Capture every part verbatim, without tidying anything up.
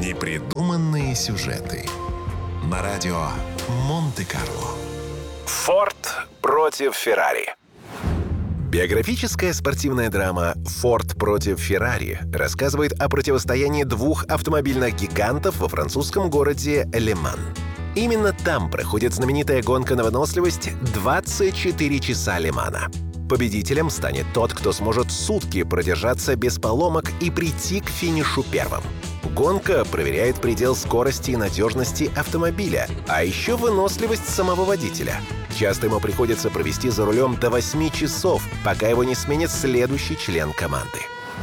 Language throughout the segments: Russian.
Непридуманные сюжеты на радио Монте-Карло. Форд против Феррари. Биографическая спортивная драма «Форд против Феррари» рассказывает о противостоянии двух автомобильных гигантов во французском городе Ле-Ман. Именно там проходит знаменитая гонка на выносливость двадцать четыре часа Ле-Мана. Победителем станет тот, кто сможет сутки продержаться без поломок и прийти к финишу первым. Гонка проверяет предел скорости и надежности автомобиля, а еще выносливость самого водителя. Часто ему приходится провести за рулем до восьми часов, пока его не сменит следующий член команды.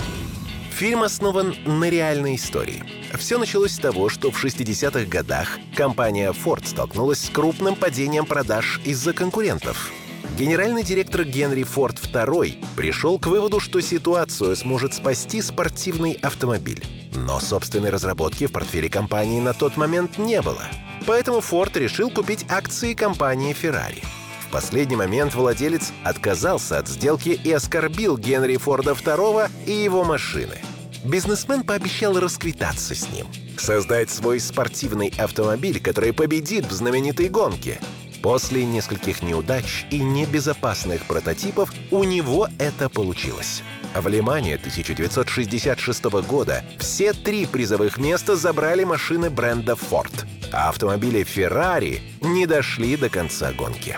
Фильм основан на реальной истории. Все началось с того, что в шестидесятых годах компания Ford столкнулась с крупным падением продаж из-за конкурентов. Генеральный директор Генри Форд второй пришел к выводу, что ситуацию сможет спасти спортивный автомобиль. Но собственной разработки в портфеле компании на тот момент не было. Поэтому Форд решил купить акции компании Ferrari. В последний момент владелец отказался от сделки и оскорбил Генри Форда второго и его машины. Бизнесмен пообещал расквитаться с ним, создать свой спортивный автомобиль, который победит в знаменитой гонке. После нескольких неудач и небезопасных прототипов у него это получилось. В Ле-Мане тысяча девятьсот шестьдесят шестого года все три призовых места забрали машины бренда Ford, а автомобили Ferrari не дошли до конца гонки.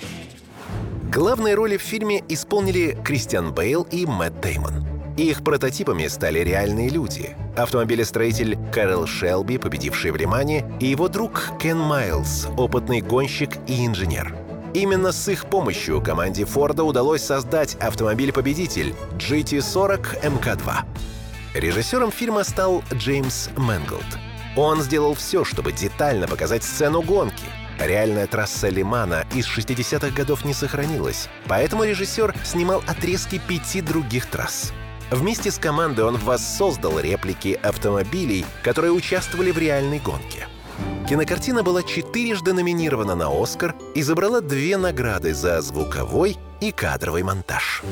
Главные роли в фильме исполнили Кристиан Бейл и Мэтт Дэймон. Их прототипами стали реальные люди. Автомобилестроитель Кэрол Шелби, победивший в Ле-Мане, и его друг Кен Майлз, опытный гонщик и инженер. Именно с их помощью команде Форда удалось создать автомобиль-победитель джи ти сорок эм ка два. Режиссером фильма стал Джеймс Мэнголд. Он сделал все, чтобы детально показать сцену гонки. Реальная трасса Ле-Мана из шестидесятых годов не сохранилась, поэтому режиссер снимал отрезки пяти других трасс. Вместе с командой он воссоздал реплики автомобилей, которые участвовали в реальной гонке. Кинокартина была четырежды номинирована на «Оскар» и забрала две награды за звуковой и кадровый монтаж.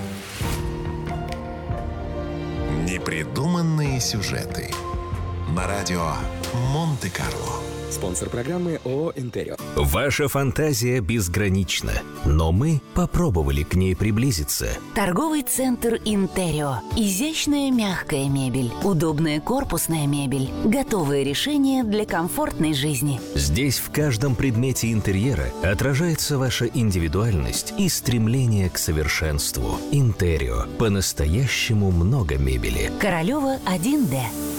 Непридуманные сюжеты на радио Монте-Карло. Спонсор программы ООО «Интерио». Ваша фантазия безгранична, но мы попробовали к ней приблизиться. Торговый центр «Интерио». Изящная мягкая мебель, удобная корпусная мебель, готовые решения для комфортной жизни. Здесь в каждом предмете интерьера отражается ваша индивидуальность и стремление к совершенству. «Интерио». По-настоящему много мебели. Королева один дэ.